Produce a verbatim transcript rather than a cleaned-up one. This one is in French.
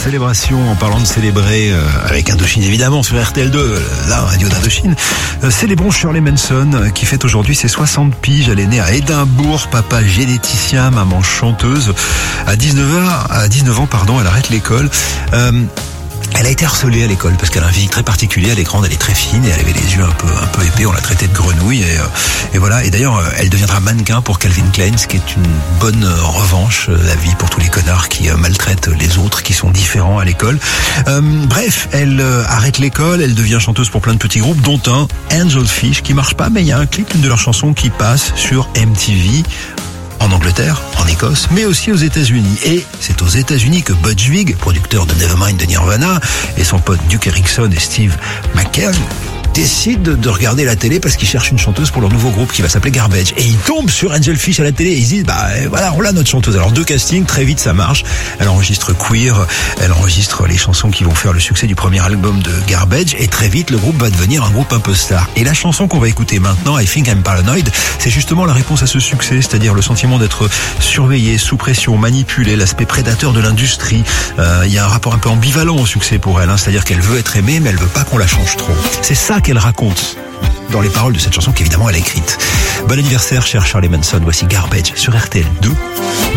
célébration, en parlant de célébrer, euh, avec Indochine évidemment, sur R T L deux, la radio d'Indochine. Euh, célébrons Shirley Manson, euh, qui fête aujourd'hui ses soixante piges. Elle est née à Édimbourg, papa généticien, maman chanteuse. À dix-neuf ans, à dix-neuf ans, pardon, elle arrête l'école. Euh, Elle a été harcelée à l'école parce qu'elle a un physique très particulier. À l'écran, elle est très fine et elle avait les yeux un peu un peu épais. On l'a traitée de grenouille et, et voilà. Et d'ailleurs, elle deviendra mannequin pour Calvin Klein, ce qui est une bonne revanche, la vie pour tous les connards qui maltraitent les autres, qui sont différents à l'école. Euh, bref, elle arrête l'école, elle devient chanteuse pour plein de petits groupes, dont un, Angel Fish, qui marche pas, mais il y a un clip d'une de leurs chansons qui passe sur M T V. En Angleterre, en Écosse, mais aussi aux États-Unis. Et c'est aux États-Unis que Butch Vig, producteur de Nevermind de Nirvana, et son pote Duke Ellington et Steve McKern décident de regarder la télé parce qu'ils cherchent une chanteuse pour leur nouveau groupe qui va s'appeler Garbage. Et ils tombent sur Angel Fish à la télé et ils disent, bah voilà, on l'a notre chanteuse. Alors deux castings, très vite ça marche. Elle enregistre Queer, elle enregistre les chansons qui vont faire le succès du premier album de Garbage et très vite le groupe va devenir un groupe un peu star. Et la chanson qu'on va écouter maintenant, I Think I'm Paranoid, c'est justement la réponse à ce succès, c'est-à-dire le sentiment d'être surveillé, sous pression, manipulé, l'aspect prédateur de l'industrie. Euh, il y a un rapport un peu ambivalent au succès pour elle, hein, c'est-à-dire qu'elle veut être aimée mais elle veut pas qu'on la change trop. C'est ça qu'elle raconte dans les paroles de cette chanson qu'évidemment elle a écrite. Bon anniversaire, cher Shirley Manson. Voici Garbage sur R T L deux.